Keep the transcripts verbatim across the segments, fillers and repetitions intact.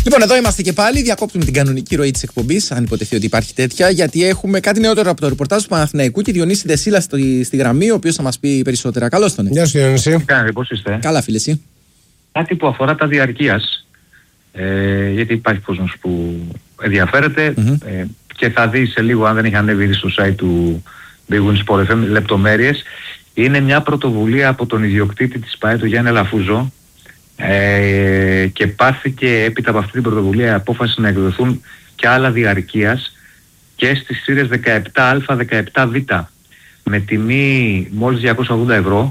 Λοιπόν, εδώ είμαστε και πάλι. Διακόπτουμε την κανονική ροή της εκπομπής, αν υποτεθεί ότι υπάρχει τέτοια, γιατί έχουμε κάτι νεότερο από το ρεπορτάζ του Παναθηναϊκού και Διονύση Δεσίλα στη, στη γραμμή, ο οποίος θα μας πει περισσότερα. Καλώς τον. Γεια σου, Διονύση. Κάνετε, πώς είστε? Καλά, φίλε, εσύ. Κάτι που αφορά τα διαρκείας, ε, γιατί υπάρχει κόσμος που ενδιαφέρεται mm-hmm. ε, και θα δει σε λίγο, αν δεν έχει ανέβει ήδη στο site του Big Win Sport εφ εμ, λεπτομέρειες. Είναι μια πρωτοβουλία από τον ιδιοκτήτη της ΠΑΕ, τον Γιάννη Αλαφούζο, ε, και πάρθηκε έπειτα από αυτή την πρωτοβουλία απόφαση να εκδοθούν και άλλα διαρκείας και στις σειρές δεκαεπτά α, δεκαεπτά β με τιμή μόλις διακόσια ογδόντα ευρώ.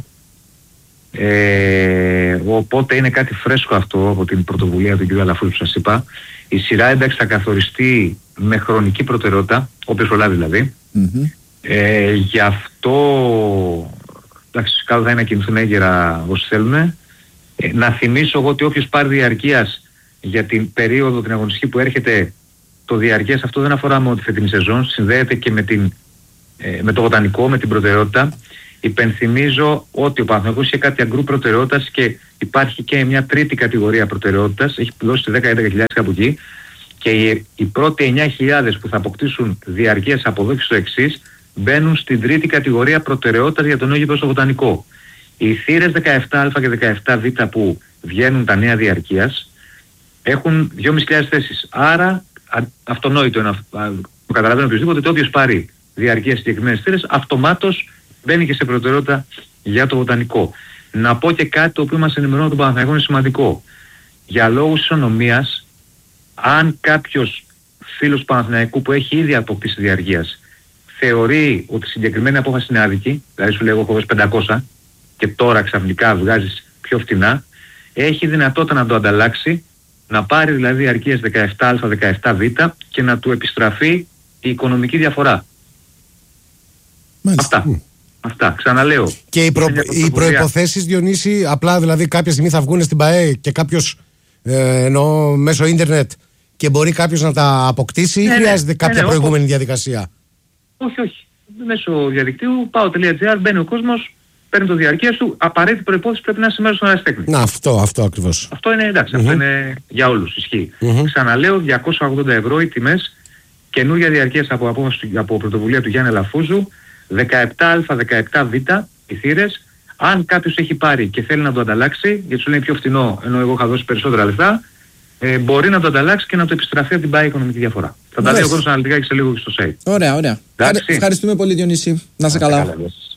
Ε, οπότε είναι κάτι φρέσκο αυτό από την πρωτοβουλία του κ. Αλαφούζου που σας είπα. Η σειρά ένταξη θα καθοριστεί με χρονική προτεραιότητα, όποιος προλάβει δηλαδή. Mm-hmm. Ε, γι' αυτό εντάξει, κάτω θα είναι να κινηθούν έγκαιρα όσοι θέλουν. Ε, να θυμίσω εγώ ότι όποιος πάρει διαρκείας για την περίοδο την αγωνιστική που έρχεται, το διαρκείας αυτό δεν αφορά μόνο τη φετινή σεζόν, συνδέεται και με, την, ε, με το βοτανικό, με την προτεραιότητα. Υπενθυμίζω ότι ο Παναθηναϊκός είχε κάτι αγκρού προτεραιότητας και υπάρχει και μια τρίτη κατηγορία προτεραιότητας, έχει δώσει δέκα με έντεκα χιλιάδες κάπου εκεί, και οι, οι πρώτοι εννιά χιλιάδες που θα αποκτήσουν διαρκείας από εδώ και στο εξής μπαίνουν στην τρίτη κατηγορία προτεραιότητας για τον νέο γήπεδο στο βοτανικό. Οι θύρες δεκαεπτά α και δεκαεπτά β που βγαίνουν τα νέα διαρκείας έχουν δυόμισι χιλιάδες θέσεις. Άρα α, αυτονόητο είναι, το καταλαβαίνει οποιοσδήποτε, ότι όποιος πάρει διαρκείας συγκεκριμένες θύρες αυτομάτως μπαίνει και σε προτεραιότητα για το βοτανικό. Να πω και κάτι το οποίο μας ενημερώνει τον Παναθηναϊκό, είναι σημαντικό. Για λόγους ισονομίας, αν κάποιος φίλος του Παναθηναϊκού που έχει ήδη αποκτήσει διαρκείας θεωρεί ότι η συγκεκριμένη απόφαση είναι άδικη, δηλαδή σου λέει εγώ έχω δώσει πεντακόσια και τώρα ξαφνικά βγάζεις πιο φτηνά, έχει δυνατότητα να το ανταλλάξει, να πάρει δηλαδή διαρκείας δεκαεπτά α, δεκαεπτά β και να του επιστραφεί η οικονομική διαφορά. Μάλιστα. Αυτά. Αυτά, ξαναλέω. Και οι, προ... οι προϋποθέσεις, Διονύση, απλά δηλαδή κάποια στιγμή θα βγουν στην ΠΑΕ και κάποιος ε, εννοώ μέσω ίντερνετ και μπορεί κάποιος να τα αποκτήσει, ναι, ή χρειάζεται ναι, κάποια ναι, προηγούμενη ναι, διαδικασία? Όχι, όχι. Μέσω διαδικτύου, πάω.gr, μπαίνει ο κόσμος, παίρνει το διαρκείας του, απαραίτητη προϋπόθεση πρέπει να είσαι μέρος των αεραστέχνη. Να, αυτό, αυτό ακριβώς. Αυτό είναι εντάξει, mm-hmm. αυτό είναι για όλους, ισχύει. Mm-hmm. Ξαναλέω, διακόσια ογδόντα ευρώ οι τιμές, καινούργια διαρκείας από, από, από πρωτοβουλία του Γιάννη Αλαφούζου, δεκαεπτά α, δεκαεπτά β οι θύρες. Αν κάποιος έχει πάρει και θέλει να το ανταλλάξει, γιατί σου λέει πιο φτηνό ενώ εγώ είχα δώσει περισσότερα λεφτά, ε, μπορεί να το ανταλλάξει και να το επιστραφεί από την ΠΑΕ οικονομική διαφορά. Θα τα λέω εγώ αναλυτικά και σε λίγο και στο site. Ωραία, ωραία. Ευχαριστούμε πολύ, Διονύση. Να είσαι καλά. καλά.